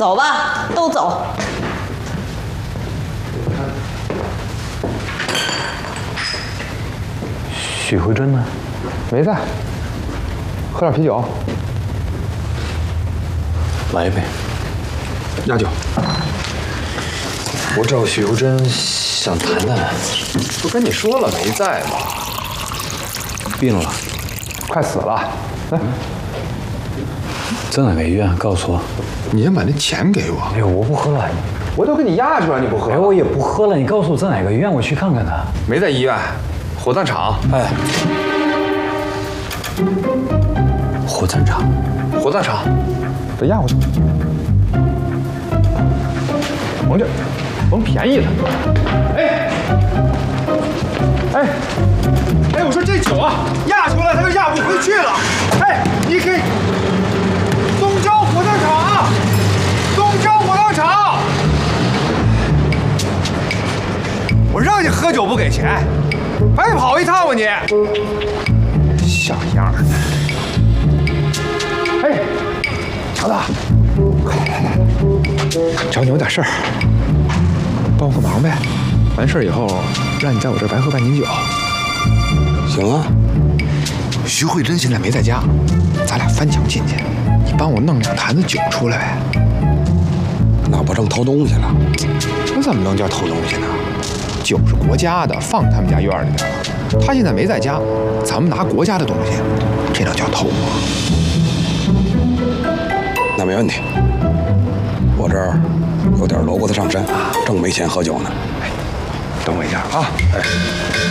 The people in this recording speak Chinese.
走吧，都走。 许慧珍呢？ 没在。喝点啤酒。 来一杯。 压酒。 我找许慧珍想谈谈。 不跟你说了没在吗？ 病了， 快死了。来， 在哪个医院？告诉我。 你先把那钱给我。 哎呦，我不喝了。 我都给你压出来，你不喝？ 哎，我也不喝了。你告诉我在哪个医院，我去看看他。 没在医院，火葬场。 哎，火葬场， 火葬场，得压过去。甭这，甭便宜了。哎，我说这酒啊，压出来它就压不回去了。哎，你给东郊火葬场，东郊火葬场，我让你喝酒不给钱，白跑一趟吧你，像样的。哎，强子，快来，找你有点事儿，帮我个忙呗。完事儿以后，让你在我这儿白喝半斤酒。 行啊。 徐慧珍现在没在家，咱俩翻墙进去，你帮我弄2坛子酒出来呗。 那不成偷东西了？ 这怎么能叫偷东西呢？酒是国家的，放他们家院里边了。他现在没在家，咱们拿国家的东西，这能叫偷吗？ 那没问题。我这儿有点骡子上身，正没钱喝酒呢。 等我一下啊！哎。